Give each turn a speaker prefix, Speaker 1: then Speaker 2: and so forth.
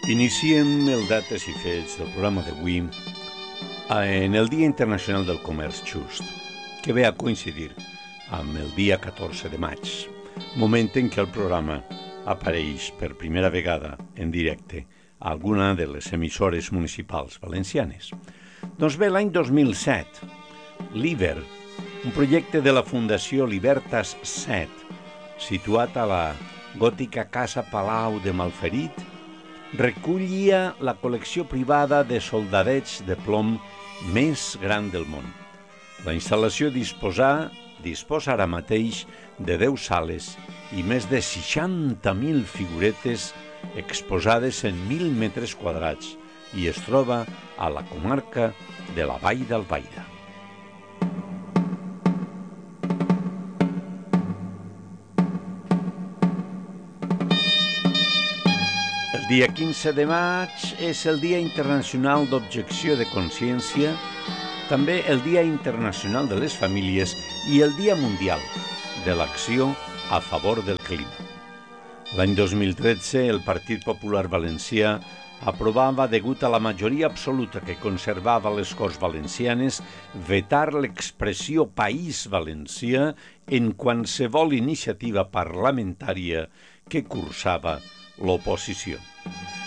Speaker 1: Iniciem el Dates i Fets del programa d'avui en el Dia Internacional del Comerç Just, que ve a coincidir amb el dia 14 de maig, moment en què el programa apareix per primera vegada en directe a alguna de les emissores municipals valencianes. Doncs bé, l'any 2007, l'IBER, un projecte de la Fundació Libertas 7, situat a la gòtica Casa Palau de Malferit, recollia la col·lecció privada de soldadets de plom més gran del món. La instal·lació disposa ara mateix de 10 sales i més de 60.000 figuretes exposades en 1.000 metres quadrats i es troba a la comarca de la Vall d'Albaida. El dia 15 de maig és el Dia Internacional d'Objecció de Consciència, també el Dia Internacional de les Famílies i el Dia Mundial de l'Acció a favor del clima. L'any 2013, el Partit Popular Valencià aprovava, degut a la majoria absoluta que conservava les Corts Valencianes, vetar l'expressió País Valencià en qualsevol iniciativa parlamentària que cursava l'oposició.